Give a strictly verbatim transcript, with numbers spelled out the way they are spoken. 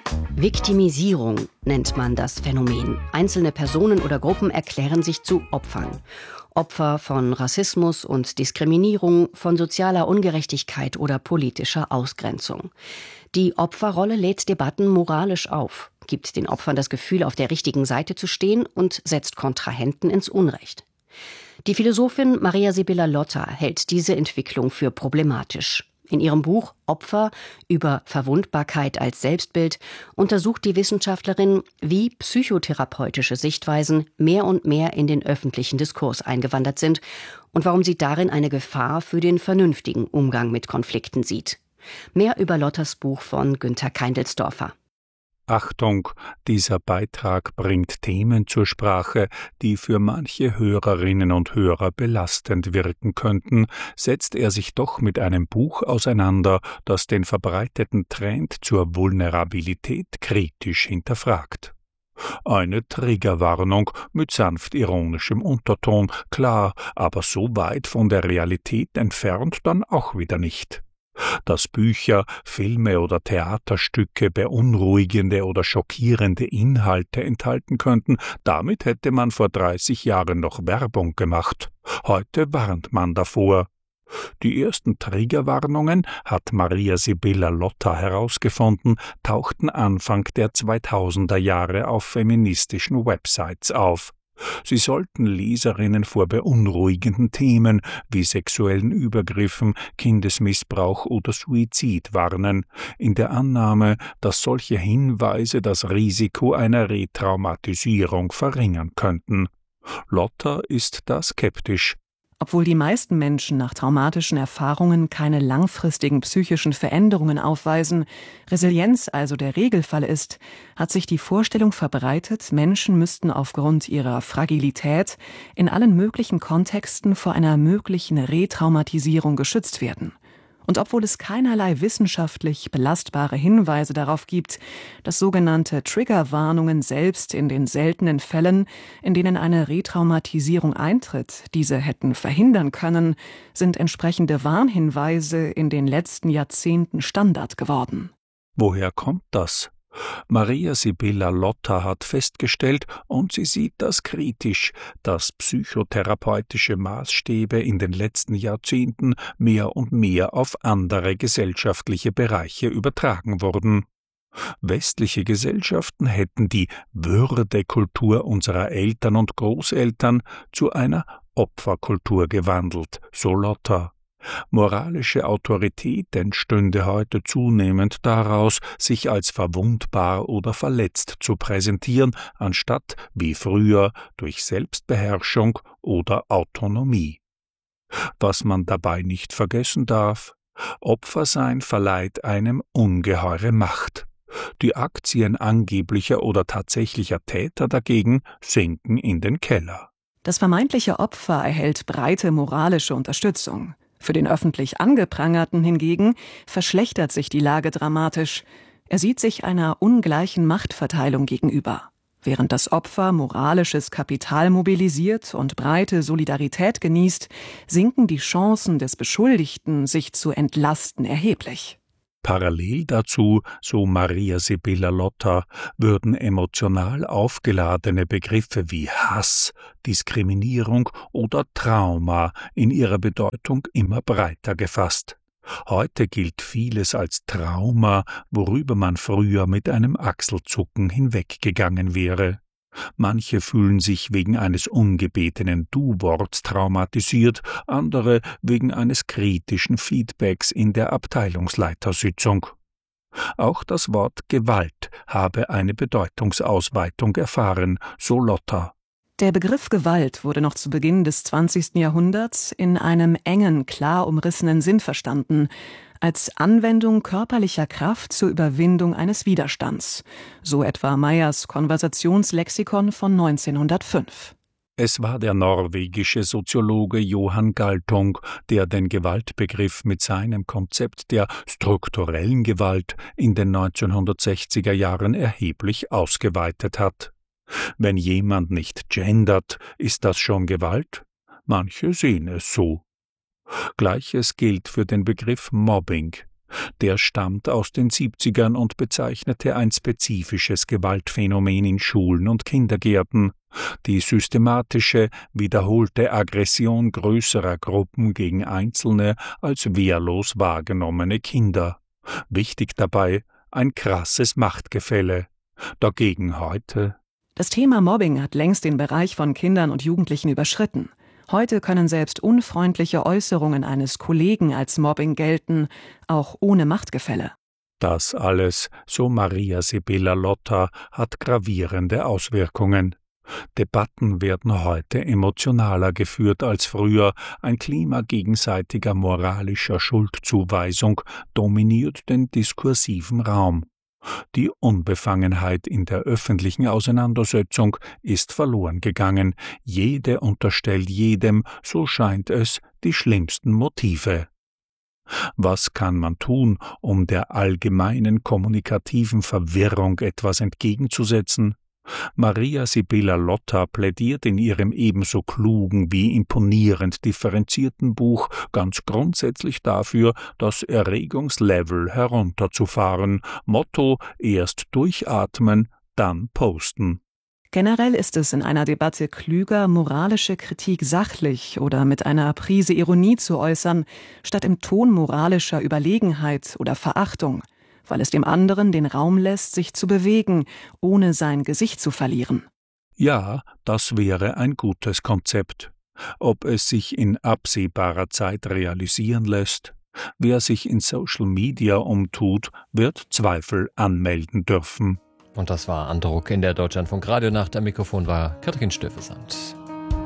Viktimisierung nennt man das Phänomen. Einzelne Personen oder Gruppen erklären sich zu Opfern. Opfer von Rassismus und Diskriminierung, von sozialer Ungerechtigkeit oder politischer Ausgrenzung. Die Opferrolle lädt Debatten moralisch auf, gibt den Opfern das Gefühl, auf der richtigen Seite zu stehen und setzt Kontrahenten ins Unrecht. Die Philosophin Maria Sibylla Lotta hält diese Entwicklung für problematisch. In ihrem Buch Opfer über Verwundbarkeit als Selbstbild untersucht die Wissenschaftlerin, wie psychotherapeutische Sichtweisen mehr und mehr in den öffentlichen Diskurs eingewandert sind und warum sie darin eine Gefahr für den vernünftigen Umgang mit Konflikten sieht. Mehr über Lottas Buch von Günter Keindelsdorfer. Achtung, dieser Beitrag bringt Themen zur Sprache, die für manche Hörerinnen und Hörer belastend wirken könnten, setzt er sich doch mit einem Buch auseinander, das den verbreiteten Trend zur Vulnerabilität kritisch hinterfragt. Eine Triggerwarnung mit sanft ironischem Unterton, klar, aber so weit von der Realität entfernt dann auch wieder nicht. Dass Bücher, Filme oder Theaterstücke beunruhigende oder schockierende Inhalte enthalten könnten, damit hätte man vor dreißig Jahren noch Werbung gemacht. Heute warnt man davor. Die ersten Triggerwarnungen, hat Maria Sibylla Lotta herausgefunden, tauchten Anfang der zweitausender Jahre auf feministischen Websites auf. Sie sollten Leserinnen vor beunruhigenden Themen wie sexuellen Übergriffen, Kindesmissbrauch oder Suizid warnen, in der Annahme, dass solche Hinweise das Risiko einer Retraumatisierung verringern könnten. Lotta ist da skeptisch. Obwohl die meisten Menschen nach traumatischen Erfahrungen keine langfristigen psychischen Veränderungen aufweisen, Resilienz also der Regelfall ist, hat sich die Vorstellung verbreitet, Menschen müssten aufgrund ihrer Fragilität in allen möglichen Kontexten vor einer möglichen Retraumatisierung geschützt werden. Und obwohl es keinerlei wissenschaftlich belastbare Hinweise darauf gibt, dass sogenannte Triggerwarnungen selbst in den seltenen Fällen, in denen eine Retraumatisierung eintritt, diese hätten verhindern können, sind entsprechende Warnhinweise in den letzten Jahrzehnten Standard geworden. Woher kommt das? Maria Sibylla Lotta hat festgestellt, und sie sieht das kritisch, dass psychotherapeutische Maßstäbe in den letzten Jahrzehnten mehr und mehr auf andere gesellschaftliche Bereiche übertragen wurden. Westliche Gesellschaften hätten die Würdekultur unserer Eltern und Großeltern zu einer Opferkultur gewandelt, so Lotta. Moralische Autorität entstünde heute zunehmend daraus, sich als verwundbar oder verletzt zu präsentieren, anstatt, wie früher, durch Selbstbeherrschung oder Autonomie. Was man dabei nicht vergessen darf: Opfersein verleiht einem ungeheure Macht. Die Aktien angeblicher oder tatsächlicher Täter dagegen sinken in den Keller. Das vermeintliche Opfer erhält breite moralische Unterstützung. Für den öffentlich Angeprangerten hingegen verschlechtert sich die Lage dramatisch. Er sieht sich einer ungleichen Machtverteilung gegenüber. Während das Opfer moralisches Kapital mobilisiert und breite Solidarität genießt, sinken die Chancen des Beschuldigten, sich zu entlasten, erheblich. Parallel dazu, so Maria Sibylla Lotta, würden emotional aufgeladene Begriffe wie Hass, Diskriminierung oder Trauma in ihrer Bedeutung immer breiter gefasst. Heute gilt vieles als Trauma, worüber man früher mit einem Achselzucken hinweggegangen wäre. Manche fühlen sich wegen eines ungebetenen Du-Worts traumatisiert, andere wegen eines kritischen Feedbacks in der Abteilungsleitersitzung. Auch das Wort Gewalt habe eine Bedeutungsausweitung erfahren, so Lotta. Der Begriff Gewalt wurde noch zu Beginn des zwanzigsten Jahrhunderts in einem engen, klar umrissenen Sinn verstanden, als Anwendung körperlicher Kraft zur Überwindung eines Widerstands, so etwa Meyers Konversationslexikon von neunzehnhundertfünf. Es war der norwegische Soziologe Johan Galtung, der den Gewaltbegriff mit seinem Konzept der strukturellen Gewalt in den neunzehnhundertsechziger Jahren erheblich ausgeweitet hat. Wenn jemand nicht gendert, ist das schon Gewalt? Manche sehen es so. Gleiches gilt für den Begriff Mobbing. Der stammt aus den siebzigern und bezeichnete ein spezifisches Gewaltphänomen in Schulen und Kindergärten, die systematische, wiederholte Aggression größerer Gruppen gegen einzelne als wehrlos wahrgenommene Kinder. Wichtig dabei ein krasses Machtgefälle. Dagegen heute: Das Thema Mobbing hat längst den Bereich von Kindern und Jugendlichen überschritten. Heute können selbst unfreundliche Äußerungen eines Kollegen als Mobbing gelten, auch ohne Machtgefälle. Das alles, so Maria Sibylla Lotta, hat gravierende Auswirkungen. Debatten werden heute emotionaler geführt als früher, ein Klima gegenseitiger moralischer Schuldzuweisung dominiert den diskursiven Raum. Die Unbefangenheit in der öffentlichen Auseinandersetzung ist verloren gegangen. Jede unterstellt jedem, so scheint es, die schlimmsten Motive. Was kann man tun, um der allgemeinen kommunikativen Verwirrung etwas entgegenzusetzen? Maria Sibylla Lotta plädiert in ihrem ebenso klugen wie imponierend differenzierten Buch ganz grundsätzlich dafür, das Erregungslevel herunterzufahren. Motto: erst durchatmen, dann posten. Generell ist es in einer Debatte klüger, moralische Kritik sachlich oder mit einer Prise Ironie zu äußern, statt im Ton moralischer Überlegenheit oder Verachtung, weil es dem anderen den Raum lässt, sich zu bewegen, ohne sein Gesicht zu verlieren. Ja, das wäre ein gutes Konzept. Ob es sich in absehbarer Zeit realisieren lässt? Wer sich in Social Media umtut, wird Zweifel anmelden dürfen. Und das war Andruck in der Deutschlandfunk Radionacht. Am Mikrofon war Katrin Steffesand.